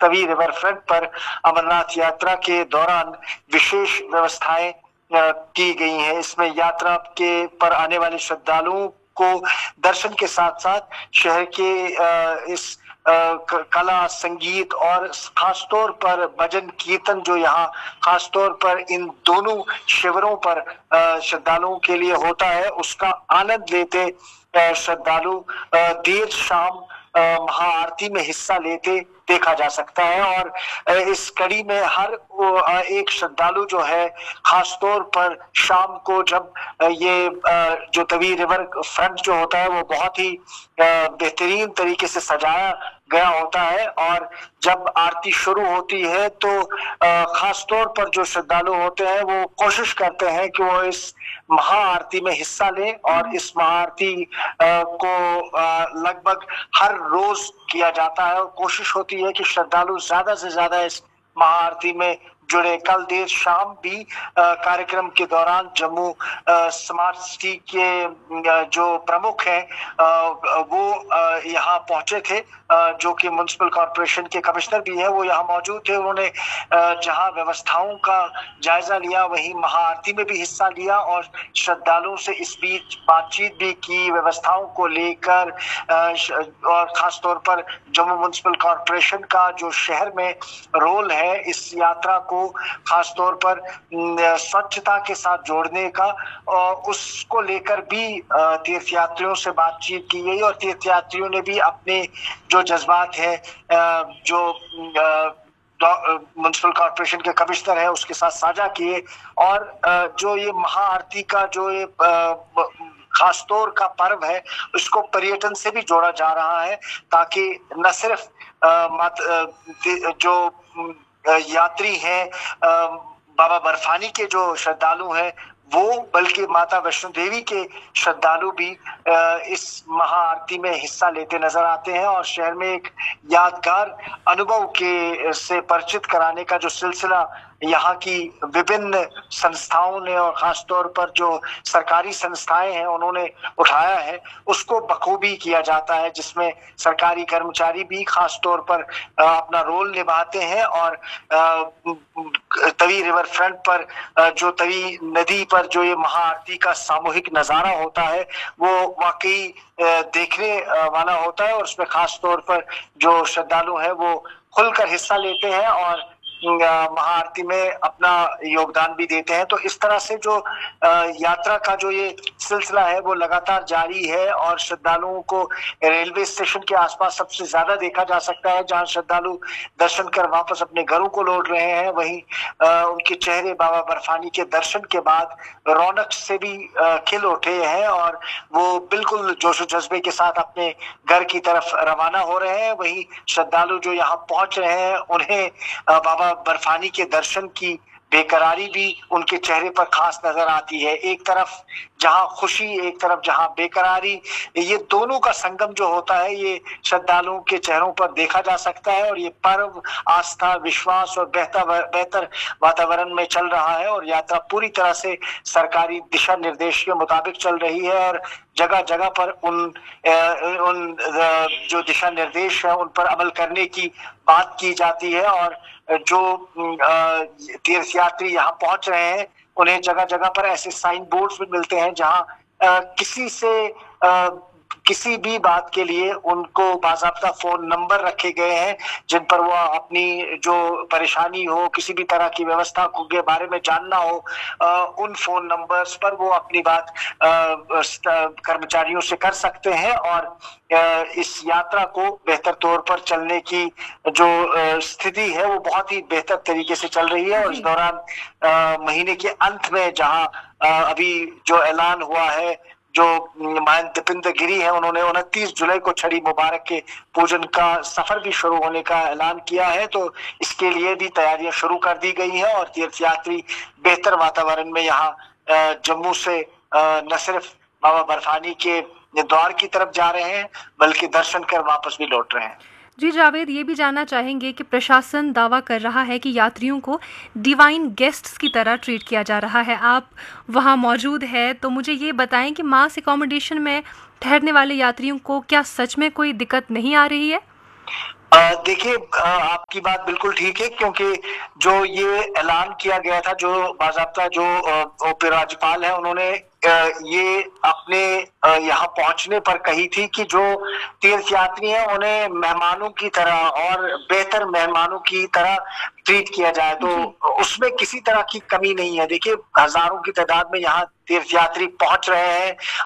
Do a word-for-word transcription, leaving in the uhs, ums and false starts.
Tawi river front पर अमरनाथ यात्रा के दौरान विशेष व्यवस्थाएं की गई हैं। इसमें यात्रा के पर आने वाले श्रद्धालुओं को दर्शन के साथ साथ शहर के इस कला, संगीत और खासतौर पर भजन कीर्तन जो यहाँ खासतौर पर इन दोनों शिविरों पर श्रद्धालुओं के लिए होता है, उसका आनंद लेते श्रद्धालु देर शाम महाआरती में हिस्सा लेते देखा जा सकता है। और इस कड़ी में हर एक श्रद्धालु जो है खासतौर पर शाम को जब ये जो तवी रिवर फ्रंट जो होता है वो बहुत ही बेहतरीन तरीके से सजाया गया होता है, और जब आरती शुरू होती है तो खासतौर पर जो श्रद्धालु होते हैं वो कोशिश करते हैं कि वो इस महाआरती में हिस्सा लें। और इस महाआरती को लगभग हर रोज किया जाता है और कोशिश होती है कि श्रद्धालु ज्यादा से ज्यादा इस महाआरती में जुड़े। कल देर शाम भी कार्यक्रम के दौरान जम्मू स्मार्ट सिटी के जो प्रमुख हैं वो यहाँ पहुंचे थे, जो कि म्युनिसिपल कॉर्पोरेशन के कमिश्नर भी हैं, वो यहाँ मौजूद थे। उन्होंने जहाँ व्यवस्थाओं का जायजा लिया वहीं महाआरती में भी हिस्सा लिया और श्रद्धालुओं से इस बीच बातचीत भी की व्यवस्थाओं को लेकर। और खासतौर पर जम्मू म्युनिसिपल कॉर्पोरेशन का जो शहर में रोल है इस यात्रा को खासतौर पर स्वच्छता के साथ जोड़ने का, उसको लेकर भी तीर्थयात्रियों से बातचीत की गई। और तीर्थयात्रियों ने भी अपने जो जज्बात है जो म्युनिसिपल कॉर्पोरेशन के कमिश्नर है उसके साथ साझा किए। और जो ये महाआरती का जो ये खासतौर का पर्व है उसको पर्यटन से भी जोड़ा जा रहा है, ताकि न सिर्फ जो यात्री हैं बाबा बर्फानी के जो श्रद्धालु हैं वो, बल्कि माता वैष्णो देवी के श्रद्धालु भी इस महाआरती में हिस्सा लेते नजर आते हैं। और शहर में एक यादगार अनुभव के से परिचित कराने का जो सिलसिला यहाँ की विभिन्न संस्थाओं ने और खासतौर पर जो सरकारी संस्थाएं हैं उन्होंने उठाया है, उसको बखूबी किया जाता है, जिसमें सरकारी कर्मचारी भी खासतौर पर अपना रोल निभाते हैं। और तवी रिवर फ्रंट पर जो तवी नदी पर जो ये महाआरती का सामूहिक नजारा होता है वो वाकई देखने वाला होता है, और उसमें खासतौर पर जो श्रद्धालु हैं वो खुलकर हिस्सा लेते हैं और महाआरती में अपना योगदान भी देते हैं। तो इस तरह से जो यात्रा का जो ये सिलसिला है वो लगातार जारी है। और श्रद्धालुओं को रेलवे स्टेशन के आसपास सबसे ज्यादा देखा जा सकता है, जहां श्रद्धालु दर्शन कर वापस अपने घरों को लौट रहे हैं। वहीं उनके चेहरे बाबा बर्फानी के दर्शन के बाद रौनक से भी खिल उठे हैं और वो बिल्कुल जोशो जज्बे के साथ अपने घर की तरफ रवाना हो रहे हैं। वहीं श्रद्धालु जो यहाँ पहुंच रहे हैं उन्हें बाबा बर्फानी के दर्शन की बेकरारी भी उनके चेहरे पर खास नजर आती है। एक तरफ जहां खुशी, एक तरफ जहां बेकरारी, ये दोनों का संगम जो होता है ये श्रद्धालुओं के चेहरों पर देखा जा सकता है। और ये पर्व आस्था, विश्वास और बेहतर बेहतर वातावरण में चल रहा है और यात्रा पूरी तरह से सरकारी दिशा निर्देश के मुताबिक चल रही है। और जगह जगह पर उन उन जो दिशा निर्देश है उन पर अमल करने की बात की जाती है। और जो तीर्थयात्री यहाँ पहुंच रहे हैं उन्हें जगह जगह पर ऐसे साइन बोर्ड्स भी मिलते हैं जहाँ किसी से आ, किसी भी बात के लिए उनको बाकायदा फोन नंबर रखे गए हैं जिन पर वो अपनी जो परेशानी हो, किसी भी तरह की व्यवस्था के बारे में जानना हो, आ, उन फोन नंबर्स पर वो अपनी बात कर्मचारियों से कर सकते हैं। और आ, इस यात्रा को बेहतर तौर पर चलने की जो स्थिति है वो बहुत ही बेहतर तरीके से चल रही है। और इस दौरान आ, महीने के अंत में जहां आ, अभी जो ऐलान हुआ है, जो महंत दीपेंद्र गिरी है उन्होंने उनतीस जुलाई को छड़ी मुबारक के पूजन का सफर भी शुरू होने का ऐलान किया है। तो इसके लिए भी तैयारियां शुरू कर दी गई है और तीर्थयात्री बेहतर वातावरण में यहाँ जम्मू से न सिर्फ बाबा बर्फानी के द्वार की तरफ जा रहे हैं बल्कि दर्शन कर वापस भी लौट रहे हैं। जी जावेद, ये भी जानना चाहेंगे कि प्रशासन दावा कर रहा है कि यात्रियों को डिवाइन गेस्ट्स की तरह ट्रीट किया जा रहा है। आप वहाँ मौजूद है तो मुझे ये बताएं कि मास एकोमोडेशन में ठहरने वाले यात्रियों को क्या सच में कोई दिक्कत नहीं आ रही है? देखिए, आपकी बात बिल्कुल ठीक है, क्योंकि जो ये ऐलान किया गया था, जो बाज़ाब्ता जो उपराज्यपाल है उन्होंने ये अपने यहाँ पहुंचने पर कही थी कि जो तीर्थ यात्री हैं उन्हें मेहमानों की तरह और बेहतर मेहमानों की तरह ट्रीट किया जाए, तो उसमें किसी तरह की कमी नहीं है। देखिए, हजारों की तादाद में यहाँ तीर्थयात्री पहुंच रहे हैं